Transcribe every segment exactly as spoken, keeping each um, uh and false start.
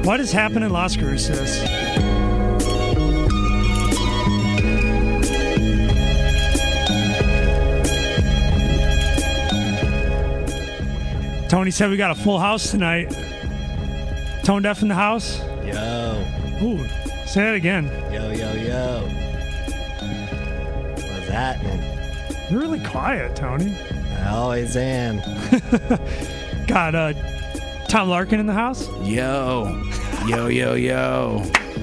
What is happening in Las Cruces? Tony said we got a full house tonight. Tone Deaf in the house? Yo. Ooh, say that again. Yo, yo, yo. What's happening? You're really quiet, Tony. I always am. Got uh, Tom Larkin in the house? Yo. Yo, yo, yo.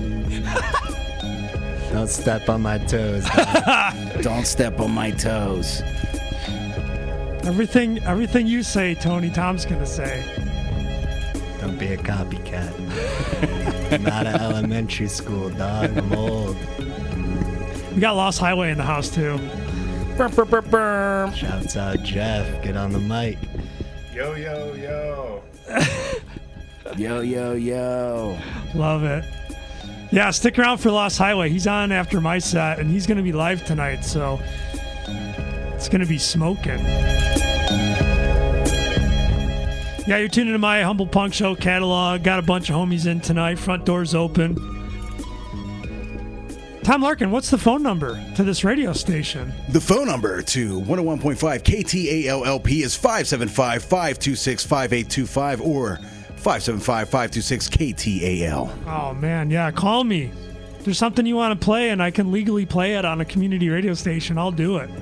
Don't step on my toes, dog. Don't step on my toes. Everything everything you say, Tony, Tom's going to say. Don't be a copycat. I'm not at elementary school, dog. I'm old. We got Lost Highway in the house, too. Burr, burr, burr, burr. Shouts out Jeff. Get on the mic. Yo, yo, yo. Yo, yo, yo. Love it. Yeah, stick around for Lost Highway. He's on after my set, and he's going to be live tonight, so it's going to be smoking. Yeah, you're tuning to my Humble Punk Show catalog. Got a bunch of homies in tonight. Front door's open. Tom Larkin, what's the phone number to this radio station? The phone number to one oh one point five K T A L L P is five seven five, five two six, five eight two five or five seven five, five two six, K T A L. Oh, man, yeah, call me. If there's something you want to play and I can legally play it on a community radio station, I'll do it.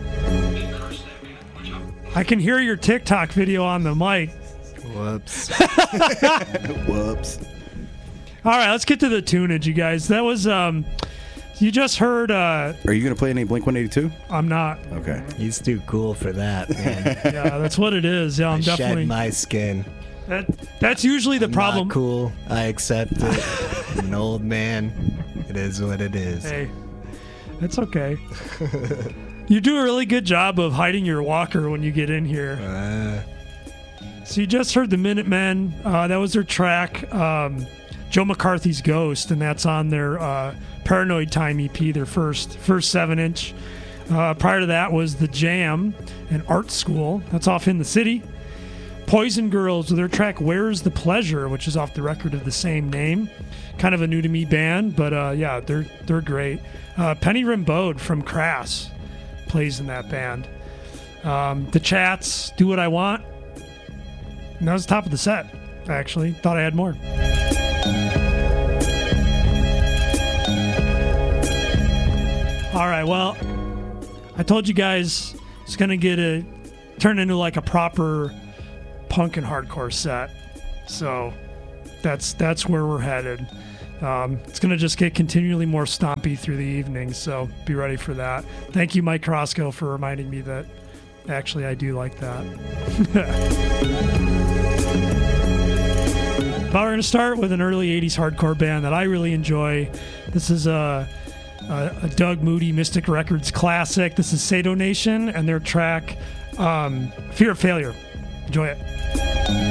I can hear your TikTok video on the mic. Whoops. Whoops. All right, let's get to the tunage, you guys. That was, um, you just heard, uh, Are you going to play any Blink one eighty-two? I'm not. Okay. He's too cool for that, man. Yeah, that's what it is. Yeah, I'm I definitely. shed my skin. That, that's usually the I'm problem. Not cool. I accept it. I'm an old man. It is what it is. Hey, it's okay. You do a really good job of hiding your walker when you get in here. Uh, So you just heard the Minutemen. Uh, that was their track, um, Joe McCarthy's Ghost, and that's on their uh, Paranoid Time E P, their first first seven inch. Uh, prior to that was The Jam and Art School. That's off In the City. Poison Girls with their track Where's the Pleasure, which is off the record of the same name. Kind of a new to me band, but uh, yeah, they're they're great. Uh, Penny Rimbaud from Crass plays in that band. Um, the Chats, Do What I Want. And that was the top of the set, actually. Thought I had more. All right, well, I told you guys it's going to get a turn into like a proper punk and hardcore set. So that's that's where we're headed. Um, it's going to just get continually more stompy through the evening, so be ready for that. Thank you, Mike Crosco, for reminding me that actually I do like that. But we're going to start with an early eighties hardcore band that I really enjoy. This is a, a, a Doug Moody Mystic Records classic. This is Sado Nation and their track um, Fear of Failure. Enjoy it.